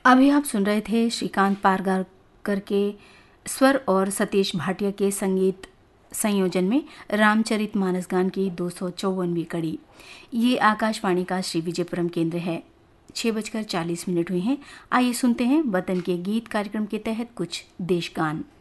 अभी आप सुन रहे थे श्रीकांत पारगारकर के स्वर और सतीश भाटिया के संगीत संयोजन में रामचरितमानस गान की 254वीं कड़ी। ये आकाशवाणी का श्री विजयपुरम केंद्र है। 6:40 हुए हैं। आइए सुनते हैं वतन के गीत कार्यक्रम के तहत कुछ देश गान।